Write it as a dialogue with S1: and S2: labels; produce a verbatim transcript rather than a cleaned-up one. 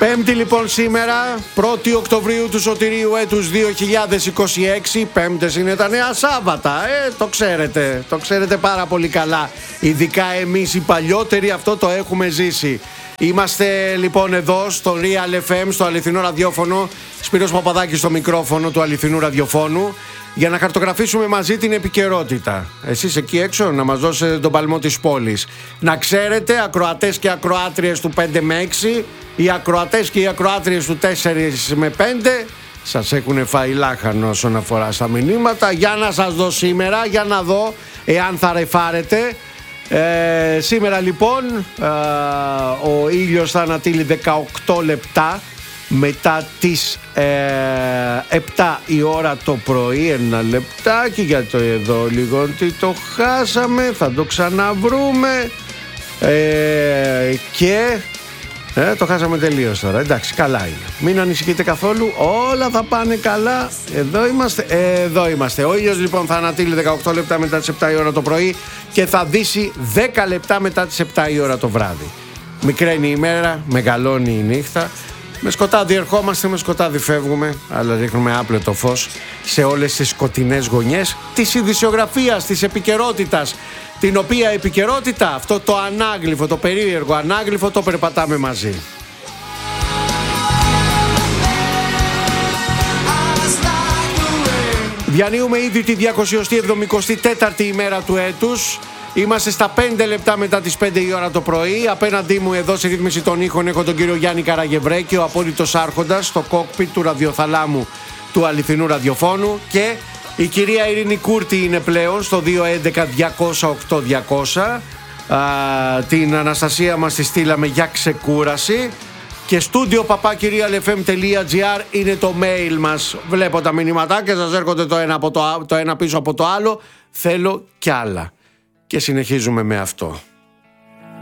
S1: Πέμπτη λοιπόν σήμερα, πρώτη Οκτωβρίου του Σωτηρίου έτους δύο χιλιάδες είκοσι έξι. Πέμπτες είναι τα νέα Σάββατα, ε, το ξέρετε, το ξέρετε πάρα πολύ καλά. Ειδικά εμείς οι παλιότεροι αυτό το έχουμε ζήσει. Είμαστε λοιπόν εδώ στο Real εφ εμ, στο αληθινό ραδιόφωνο, Σπύρος Παπαδάκης στο μικρόφωνο του αληθινού ραδιοφώνου, για να χαρτογραφήσουμε μαζί την επικαιρότητα. Εσείς εκεί έξω να μας δώσετε τον παλμό της πόλης. Να ξέρετε, ακροατές και ακροάτριες του πέντε με έξι, οι ακροατές και οι ακροάτριες του τέσσερα με πέντε σας έχουν φάει λάχανο όσον αφορά στα μηνύματα. Για να σας δω σήμερα, για να δω εάν θα ρεφάρετε. Ε, σήμερα λοιπόν ε, ο ήλιος θα ανατείλει δεκαοκτώ λεπτά μετά τις ε, επτά η ώρα το πρωί. Ένα λεπτάκι για το εδώ λίγο τι το χάσαμε, θα το ξαναβρούμε. ε, και ε, το χάσαμε τελείως τώρα. Εντάξει, καλά είναι, μην ανησυχείτε καθόλου, όλα θα πάνε καλά. Εδώ είμαστε, εδώ είμαστε. Ο ήλιος λοιπόν θα ανατείλει δεκαοκτώ λεπτά μετά τις επτά η ώρα το πρωί και θα δύσει δέκα λεπτά μετά τις επτά η ώρα το βράδυ. Μικραίνει η μέρα, μεγαλώνει η νύχτα. Με σκοτάδι ερχόμαστε, με σκοτάδι φεύγουμε, αλλά ρίχνουμε άπλετο φως σε όλες τις σκοτεινές γωνιές της ειδησιογραφίας, της επικαιρότητας, την οποία επικαιρότητα, αυτό το ανάγλυφο, το περίεργο ανάγλυφο, το περπατάμε μαζί. Διανύουμε ήδη τη διακόσια εβδομηκοστή τέταρτη ημέρα του έτους. Είμαστε στα πέντε λεπτά μετά τις πέντε η ώρα το πρωί. Απέναντί μου εδώ σε ρύθμιση των ήχων έχω τον κύριο Γιάννη Καραγευρέκη, ο απόλυτος άρχοντας στο κόκπιτ του ραδιοθαλάμου του αληθινού ραδιοφώνου, και η κυρία Ειρήνη Κούρτη είναι πλέον στο δύο έντεκα διακόσια οκτώ διακόσια. Α, την Αναστασία μας τη στείλαμε για ξεκούραση. Και στούντιο παπάκι real f m τελεία g r είναι το mail μας. Βλέπω τα μηνύματάκια σας έρχονται το ένα, από το, το ένα πίσω από το άλλο. Θέλω κι άλλα. Και συνεχίζουμε με αυτό.